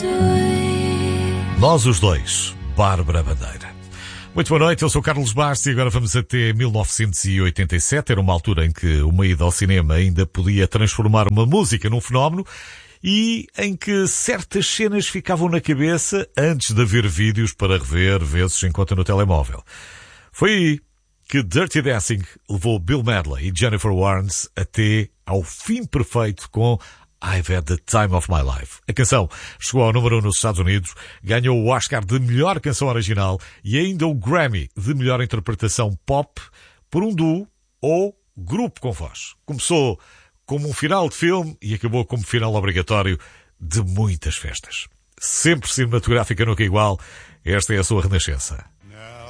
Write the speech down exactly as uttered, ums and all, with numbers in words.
Nós os dois, Bárbara Bandeira. Muito boa noite, eu sou Carlos Bastos e agora vamos até mil novecentos e oitenta e sete. Era uma altura em que uma ida ao cinema ainda podia transformar uma música num fenómeno e em que certas cenas ficavam na cabeça antes de haver vídeos para rever vezes em conta no telemóvel. Foi aí que Dirty Dancing levou Bill Medley e Jennifer Warnes até ao fim perfeito com I've Had the Time of My Life. A canção chegou ao número um nos Estados Unidos, ganhou o Oscar de melhor canção original e ainda o Grammy de melhor interpretação pop por um duo ou grupo com voz. Começou como um final de filme e acabou como final obrigatório de muitas festas. Sempre cinematográfica, nunca igual. Esta é a sua renascença. Now